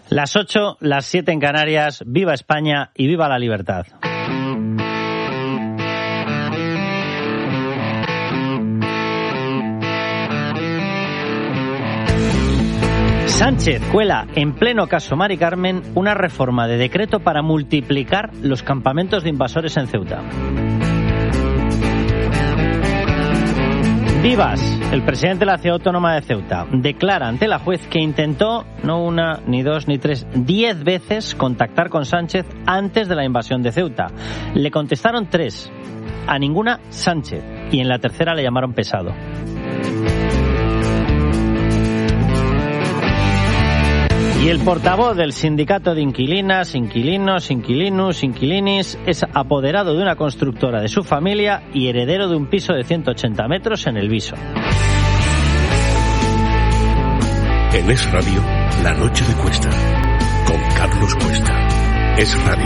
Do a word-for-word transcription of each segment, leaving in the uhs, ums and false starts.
Las ocho, las siete en Canarias. Viva España y viva la libertad. Sánchez cuela en pleno caso Mari Carmen una reforma de decreto para multiplicar los campamentos de invasores en Ceuta. Vivas, el presidente de la Ciudad Autónoma de Ceuta, declara ante la juez que intentó no una, ni dos, ni tres, diez veces contactar con Sánchez antes de la invasión de Ceuta. Le contestaron tres, a ninguna Sánchez, y en la tercera le llamaron pesado. Y el portavoz del sindicato de inquilinas, inquilinos, inquilinos, inquilinis es apoderado de una constructora de su familia y heredero de un piso de ciento ochenta metros en El Viso. En Es Radio, La Noche de Cuesta, con Carlos Cuesta. Es Radio.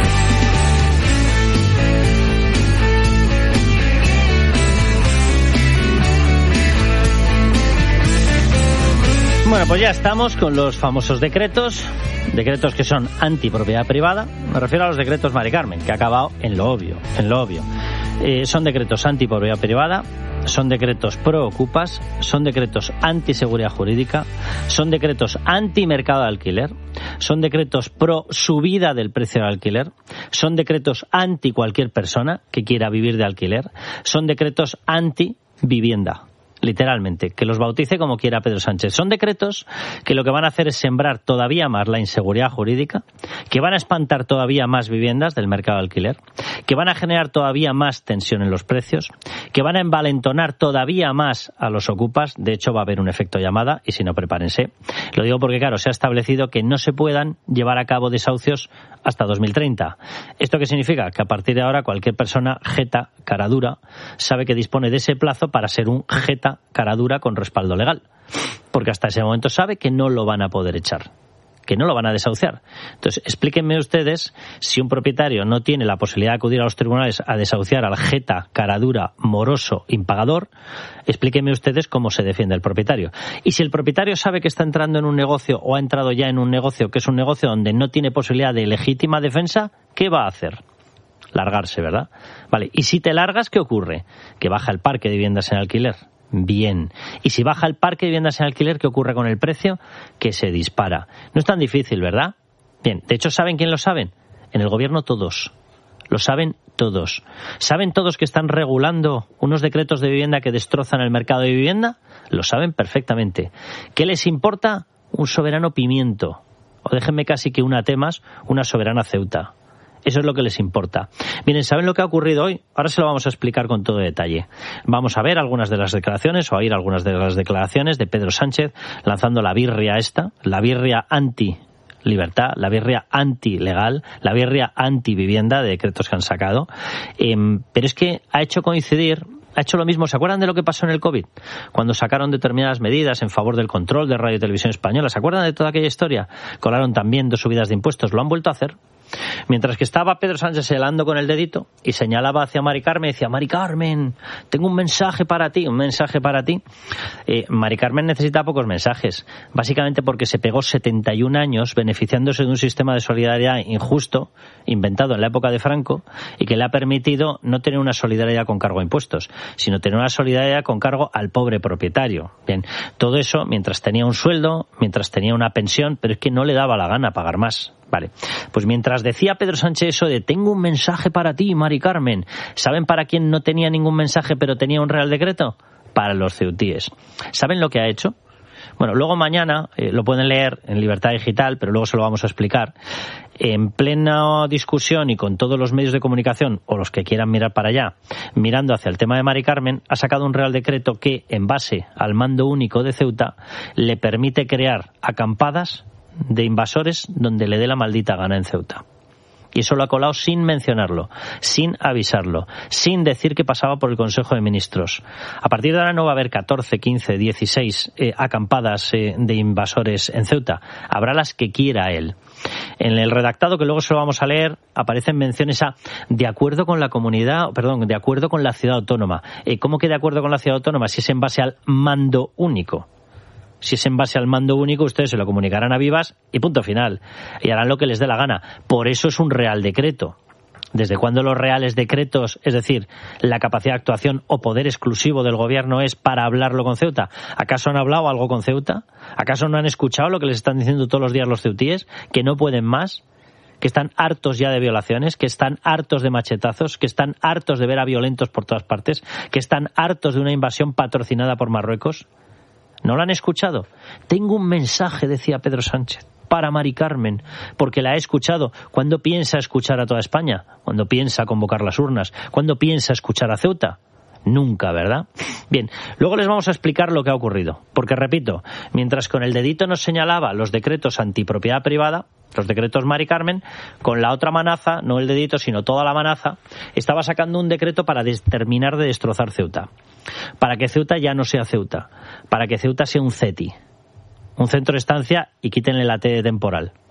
Bueno, pues ya estamos con los famosos decretos, decretos que son antipropiedad privada. Me refiero a los decretos Mari Carmen, que ha acabado en lo obvio, en lo obvio. Eh, son decretos antipropiedad privada, son decretos pro ocupas, son decretos antiseguridad jurídica, son decretos antimercado de alquiler, son decretos pro subida del precio del alquiler, son decretos anti cualquier persona que quiera vivir de alquiler, son decretos anti vivienda. Literalmente, que los bautice como quiera Pedro Sánchez. Son decretos que lo que van a hacer es sembrar todavía más la inseguridad jurídica, que van a espantar todavía más viviendas del mercado de alquiler, que van a generar todavía más tensión en los precios, que van a envalentonar todavía más a los ocupas. De hecho, va a haber un efecto llamada, y si no, prepárense. Lo digo porque, claro, se ha establecido que no se puedan llevar a cabo desahucios hasta dos mil treinta. ¿Esto qué significa? Que a partir de ahora cualquier persona jeta, cara dura, sabe que dispone de ese plazo para ser un jeta cara dura con respaldo legal, porque hasta ese momento sabe que no lo van a poder echar, que no lo van a desahuciar. Entonces, explíquenme ustedes, si un propietario no tiene la posibilidad de acudir a los tribunales a desahuciar al jeta, cara dura, moroso, impagador, explíquenme ustedes cómo se defiende el propietario. Y si el propietario sabe que está entrando en un negocio o ha entrado ya en un negocio que es un negocio donde no tiene posibilidad de legítima defensa, ¿qué va a hacer? Largarse, ¿verdad? Vale, y si te largas, ¿qué ocurre? Que baja el parque de viviendas en alquiler. Bien. Y si baja el parque de viviendas en alquiler, ¿qué ocurre con el precio? Que se dispara. No es tan difícil, ¿verdad? Bien. De hecho, ¿saben quién lo saben? En el gobierno todos. Lo saben todos. ¿Saben todos que están regulando unos decretos de vivienda que destrozan el mercado de vivienda? Lo saben perfectamente. ¿Qué les importa? Un soberano pimiento. O déjenme casi que una temas, una soberana Ceuta. Eso es lo que les importa. Miren, ¿saben lo que ha ocurrido hoy? Ahora se lo vamos a explicar con todo detalle. Vamos a ver algunas de las declaraciones, o a oír algunas de las declaraciones de Pedro Sánchez lanzando la birria esta, la birria anti-libertad, la birria anti-legal, la birria anti-vivienda de decretos que han sacado. Eh, pero es que ha hecho coincidir... Ha hecho lo mismo. ¿Se acuerdan de lo que pasó en el COVID? Cuando sacaron determinadas medidas en favor del control de Radio y Televisión Española. ¿Se acuerdan de toda aquella historia? Colaron también dos subidas de impuestos. Lo han vuelto a hacer. Mientras que estaba Pedro Sánchez señalando con el dedito y señalaba hacia Mari Carmen y decía: Mari Carmen, tengo un mensaje para ti, un mensaje para ti. Eh, Mari Carmen necesita pocos mensajes, básicamente porque se pegó setenta y un años beneficiándose de un sistema de solidaridad injusto, inventado en la época de Franco, y que le ha permitido no tener una solidaridad con cargo a impuestos, sino tener una solidaridad con cargo al pobre propietario. Bien, todo eso mientras tenía un sueldo, mientras tenía una pensión, pero es que no le daba la gana pagar más. Vale, pues mientras decía Pedro Sánchez eso de tengo un mensaje para ti, Mari Carmen, ¿saben para quién no tenía ningún mensaje pero tenía un real decreto? Para los ceutíes. ¿Saben lo que ha hecho? Bueno, luego mañana eh, lo pueden leer en Libertad Digital, pero luego se lo vamos a explicar. En plena discusión y con todos los medios de comunicación, o los que quieran mirar para allá, mirando hacia el tema de Mari Carmen, ha sacado un real decreto que, en base al mando único de Ceuta, le permite crear acampadas de invasores donde le dé la maldita gana en Ceuta. Y eso lo ha colado sin mencionarlo, sin avisarlo, sin decir que pasaba por el Consejo de Ministros. A partir de ahora no va a haber catorce, quince, dieciséis eh, acampadas eh, de invasores en Ceuta. Habrá las que quiera él. En el redactado, que luego se lo vamos a leer, aparecen menciones a de acuerdo con la comunidad, perdón, de acuerdo con la ciudad autónoma. Eh, ¿Cómo que de acuerdo con la ciudad autónoma si es en base al mando único? Si es en base al mando único, ustedes se lo comunicarán a vivas y punto final. Y harán lo que les dé la gana. Por eso es un real decreto. ¿Desde cuándo los reales decretos, es decir, la capacidad de actuación o poder exclusivo del gobierno es para hablarlo con Ceuta? ¿Acaso han hablado algo con Ceuta? ¿Acaso no han escuchado lo que les están diciendo todos los días los ceutíes? ¿Que no pueden más? ¿Que están hartos ya de violaciones? ¿Que están hartos de machetazos? ¿Que están hartos de ver a violentos por todas partes? ¿Que están hartos de una invasión patrocinada por Marruecos? ¿No lo han escuchado? Tengo un mensaje, decía Pedro Sánchez, para Mari Carmen, porque la he escuchado. ¿Cuándo piensa escuchar a toda España? ¿Cuándo piensa convocar las urnas? ¿Cuándo piensa escuchar a Ceuta? Nunca, ¿verdad? Bien, luego les vamos a explicar lo que ha ocurrido. Porque, repito, mientras con el dedito nos señalaba los decretos antipropiedad privada, los decretos Mari Carmen, con la otra manaza, no el dedito, sino toda la manaza, estaba sacando un decreto para terminar de destrozar Ceuta. Para que Ceuta ya no sea Ceuta. Para que Ceuta sea un C E T I. Un centro de estancia y quítenle la T de temporal.